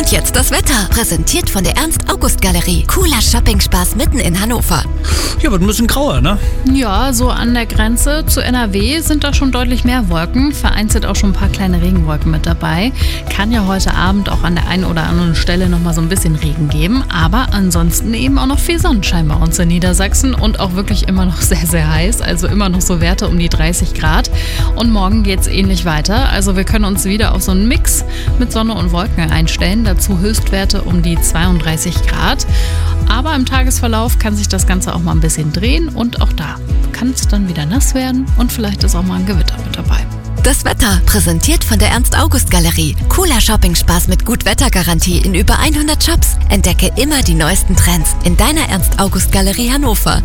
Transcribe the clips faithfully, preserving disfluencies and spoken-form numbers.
Und jetzt das Wetter, präsentiert von der Ernst-August-Galerie. Cooler Shopping-Spaß mitten in Hannover. Ja, wird ein bisschen grauer, ne? Ja, so an der Grenze zu N R W sind da schon deutlich mehr Wolken. Vereinzelt auch schon ein paar kleine Regenwolken mit dabei. Kann ja heute Abend auch an der einen oder anderen Stelle nochmal so ein bisschen Regen geben. Aber ansonsten eben auch noch viel Sonnenschein bei uns in Niedersachsen. Und auch wirklich immer noch sehr, sehr heiß. Also immer noch so Werte um die dreißig Grad. Und morgen geht's ähnlich weiter. Also wir können uns wieder auf so einen Mix mit Sonne und Wolken einstellen. Dazu Höchstwerte um die zweiunddreißig Grad. Aber im Tagesverlauf kann sich das Ganze auch mal ein bisschen drehen. Und auch da kann es dann wieder nass werden. Und vielleicht ist auch mal ein Gewitter mit dabei. Das Wetter, präsentiert von der Ernst-August-Galerie. Cooler Shopping-Spaß mit Gut-Wetter-Garantie in über hundert Shops. Entdecke immer die neuesten Trends in deiner Ernst-August-Galerie Hannover.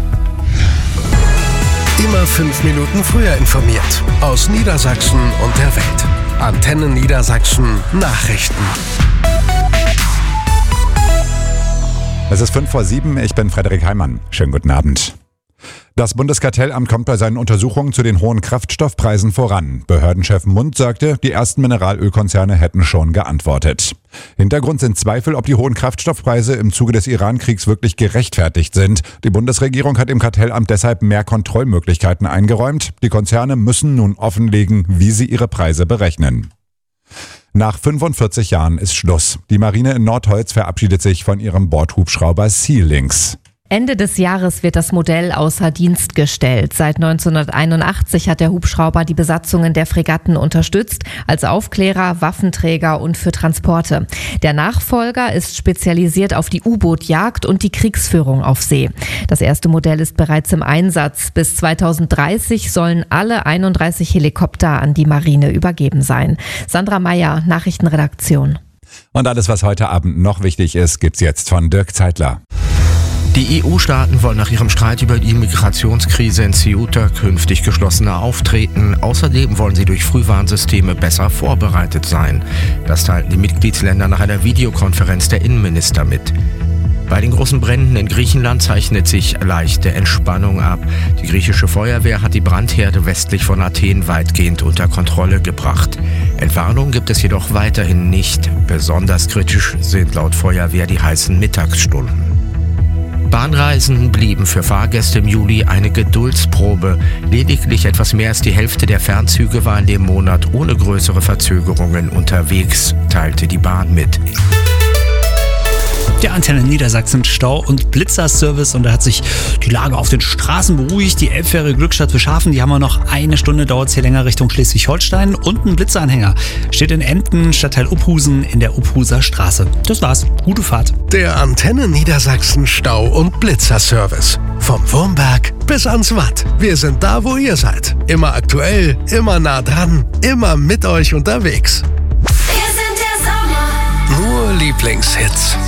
Immer fünf Minuten früher informiert. Aus Niedersachsen und der Welt. Antenne Niedersachsen Nachrichten. Es ist fünf vor sieben, ich bin Frederik Heimann. Schönen guten Abend. Das Bundeskartellamt kommt bei seinen Untersuchungen zu den hohen Kraftstoffpreisen voran. Behördenchef Mund sagte, die ersten Mineralölkonzerne hätten schon geantwortet. Hintergrund sind Zweifel, ob die hohen Kraftstoffpreise im Zuge des Iran-Kriegs wirklich gerechtfertigt sind. Die Bundesregierung hat dem Kartellamt deshalb mehr Kontrollmöglichkeiten eingeräumt. Die Konzerne müssen nun offenlegen, wie sie ihre Preise berechnen. Nach fünfundvierzig Jahren ist Schluss. Die Marine in Nordholz verabschiedet sich von ihrem Bordhubschrauber Sea Lynx. Ende des Jahres wird das Modell außer Dienst gestellt. Seit neunzehnhunderteinundachtzig hat der Hubschrauber die Besatzungen der Fregatten unterstützt, als Aufklärer, Waffenträger und für Transporte. Der Nachfolger ist spezialisiert auf die U-Boot-Jagd und die Kriegsführung auf See. Das erste Modell ist bereits im Einsatz. Bis zweitausenddreißig sollen alle einunddreißig Helikopter an die Marine übergeben sein. Sandra Meyer, Nachrichtenredaktion. Und alles, was heute Abend noch wichtig ist, gibt's jetzt von Dirk Zeitler. Die E U-Staaten wollen nach ihrem Streit über die Migrationskrise in Ceuta künftig geschlossener auftreten. Außerdem wollen sie durch Frühwarnsysteme besser vorbereitet sein. Das teilten die Mitgliedsländer nach einer Videokonferenz der Innenminister mit. Bei den großen Bränden in Griechenland zeichnet sich leichte Entspannung ab. Die griechische Feuerwehr hat die Brandherde westlich von Athen weitgehend unter Kontrolle gebracht. Entwarnung gibt es jedoch weiterhin nicht. Besonders kritisch sind laut Feuerwehr die heißen Mittagsstunden. Bahnreisen blieben für Fahrgäste im Juli eine Geduldsprobe. Lediglich etwas mehr als die Hälfte der Fernzüge war in dem Monat ohne größere Verzögerungen unterwegs, teilte die Bahn mit. Der Antenne Niedersachsen Stau- und Blitzerservice, und da hat sich die Lage auf den Straßen beruhigt. Die elfjährige Glückstadt Wischhafen, die haben wir noch eine Stunde, dauert es hier länger Richtung Schleswig-Holstein, und ein Blitzeranhänger steht in Emden, Stadtteil Uphusen in der Uphuser Straße. Das war's, gute Fahrt. Der Antenne Niedersachsen Stau- und Blitzerservice. Vom Wurmberg bis ans Watt. Wir sind da, wo ihr seid. Immer aktuell, immer nah dran, immer mit euch unterwegs. Wir sind der Sommer. Nur Lieblingshits.